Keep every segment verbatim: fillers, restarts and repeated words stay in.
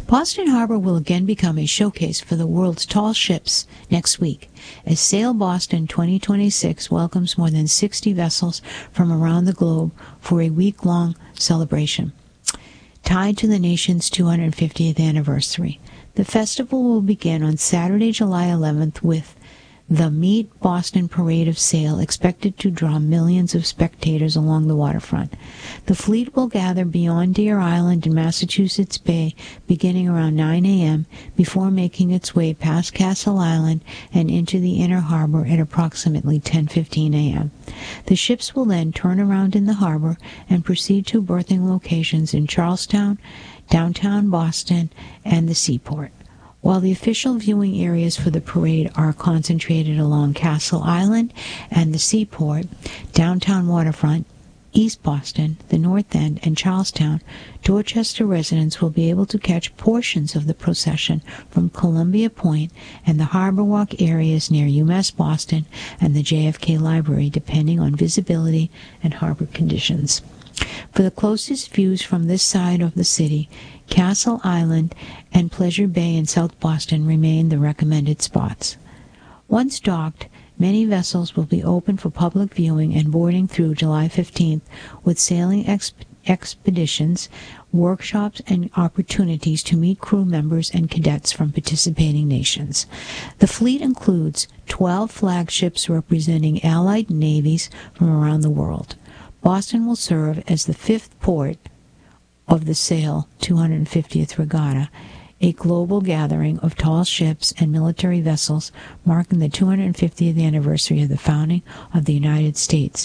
Boston Harbor will again become a showcase for the world's tall ships next week, as Sail Boston twenty twenty-six welcomes more than sixty vessels from around the globe for a week-long celebration tied to the nation's two hundred fiftieth anniversary. The festival will begin on Saturday, July eleventh with the Meet Boston Parade of Sail, expected to draw millions of spectators along the waterfront. The fleet will gather beyond Deer Island in Massachusetts Bay beginning around nine a.m. before making its way past Castle Island and into the inner harbor at approximately ten fifteen a.m. The ships will then turn around in the harbor and proceed to berthing locations in Charlestown, downtown Boston, and the Seaport. While the official viewing areas for the parade are concentrated along Castle Island and the Seaport, downtown waterfront, East Boston, the North End, and Charlestown, Dorchester residents will be able to catch portions of the procession from Columbia Point and the Harbor Walk areas near UMass Boston and the J F K Library, depending on visibility and harbor conditions. For the closest views from this side of the city, Castle Island and Pleasure Bay in South Boston remain the recommended spots. Once docked, many vessels will be open for public viewing and boarding through July fifteenth, with sailing exp- expeditions, workshops, and opportunities to meet crew members and cadets from participating nations. The fleet includes twelve flagships representing allied navies from around the world. Boston will serve as the fifth port of the Sail two hundred fiftieth Regatta, a global gathering of tall ships and military vessels marking the two hundred fiftieth anniversary of the founding of the United States.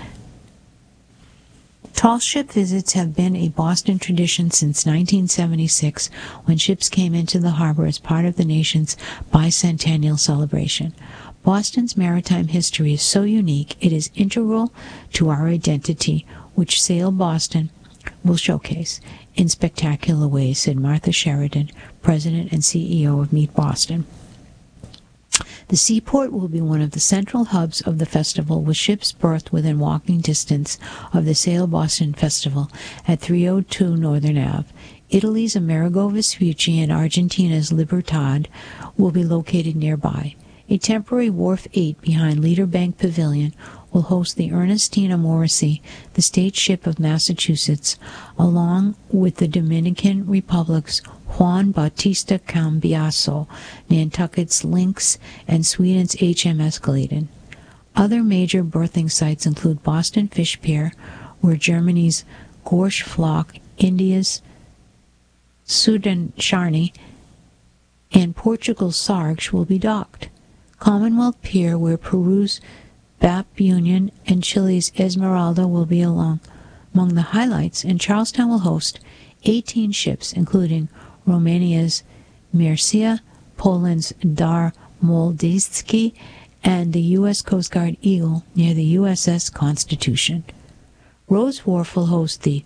Tall ship visits have been a Boston tradition since nineteen seventy-six, when ships came into the harbor as part of the nation's bicentennial celebration. Boston's maritime history is so unique, it is integral to our identity, which Sail Boston will showcase in spectacular ways, said Martha Sheridan, President and C E O of Meet Boston. The Seaport will be one of the central hubs of the festival, with ships berthed within walking distance of the Sail Boston Festival at three oh two Northern Avenue. Italy's Amerigo Vespucci and Argentina's Libertad will be located nearby. A temporary Wharf eight behind Leader Bank Pavilion will host the Ernestina Morrissey, the state ship of Massachusetts, along with the Dominican Republic's Juan Bautista Cambiaso, Nantucket's Lynx, and Sweden's H M S Gladen. Other major berthing sites include Boston Fish Pier, where Germany's Gorsch Flock, India's Sudan-Sharni, and Portugal's Sarge will be docked. Commonwealth Pier, where Peru's B A P Union and Chile's Esmeralda will be along. Among the highlights, and Charlestown will host eighteen ships, including Romania's Mircea, Poland's Dar Moldavsky, and the U S Coast Guard Eagle near the U S S Constitution. Rose Wharf will host the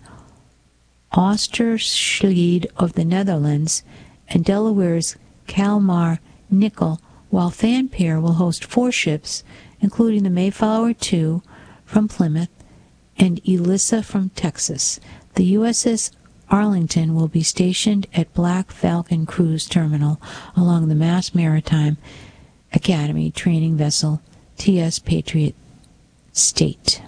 Oosterschelde of the Netherlands and Delaware's Kalmar Nickel, while Fan Pier will host four ships, including the Mayflower two from Plymouth and Elissa from Texas. The U S S Arlington will be stationed at Black Falcon Cruise Terminal along the Mass Maritime Academy training vessel T S Patriot State.